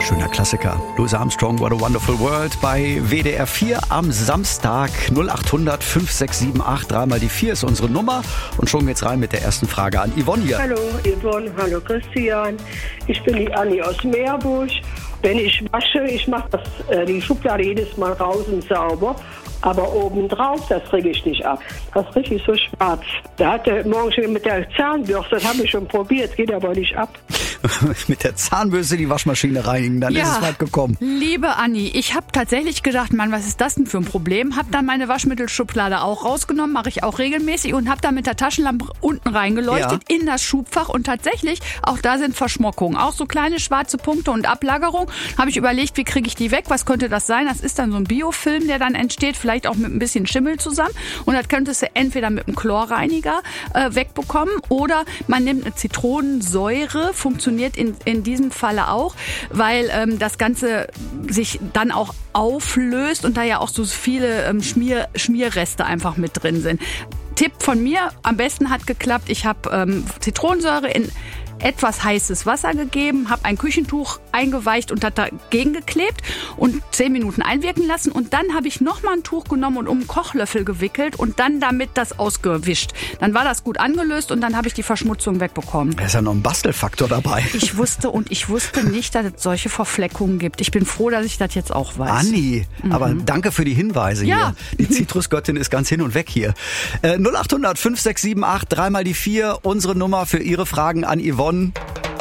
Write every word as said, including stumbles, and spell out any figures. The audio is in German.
Schöner Klassiker. Louis Armstrong, What a Wonderful World bei W D R vier am Samstag. null acht hundert fünf sechs sieben acht, dreimal die vier ist unsere Nummer. Und schon geht's rein mit der ersten Frage an Yvonne hier. Hallo Yvonne, hallo Christian. Ich bin die Anni aus Meerbusch. Wenn ich wasche, ich mache äh, die Schublade jedes Mal raus und sauber. Aber obendrauf, das kriege ich nicht ab. Das ist richtig so schwarz. Da hat der morgen schon mit der Zahnbürste, das habe ich schon probiert, geht aber nicht ab. Mit der Zahnbürste die Waschmaschine reinigen, dann ja, ist es weit gekommen. Liebe Anni, ich habe tatsächlich gedacht, Mann, was ist das denn für ein Problem? Habe dann meine Waschmittelschublade auch rausgenommen, mache ich auch regelmäßig und habe dann mit der Taschenlampe unten reingeleuchtet ja. in das Schubfach und tatsächlich, auch da sind Verschmockungen, auch so kleine schwarze Punkte und Ablagerung. Habe ich überlegt, wie kriege ich die weg? Was könnte das sein? Das ist dann so ein Biofilm, der dann entsteht, vielleicht auch mit ein bisschen Schimmel zusammen und das könntest du entweder mit einem Chlorreiniger äh, wegbekommen oder man nimmt eine Zitronensäure, funktioniert in, in diesem Falle auch, weil ähm, das Ganze sich dann auch auflöst und da ja auch so viele ähm, Schmier, Schmierreste einfach mit drin sind. Tipp von mir, am besten hat geklappt, ich habe ähm, Zitronensäure in etwas heißes Wasser gegeben, habe ein Küchentuch eingeweicht und das dagegen geklebt und zehn Minuten einwirken lassen und dann habe ich nochmal ein Tuch genommen und um einen Kochlöffel gewickelt und dann damit das ausgewischt. Dann war das gut angelöst und dann habe ich die Verschmutzung wegbekommen. Da ist ja noch ein Bastelfaktor dabei. Ich wusste und ich wusste nicht, dass es solche Verfleckungen gibt. Ich bin froh, dass ich das jetzt auch weiß. Anni, mhm. aber danke für die Hinweise ja. hier. Die Zitrusgöttin ist ganz hin und weg hier. Äh, null acht hundert fünf sechs sieben acht, dreimal die vier, unsere Nummer für Ihre Fragen an Yvonne.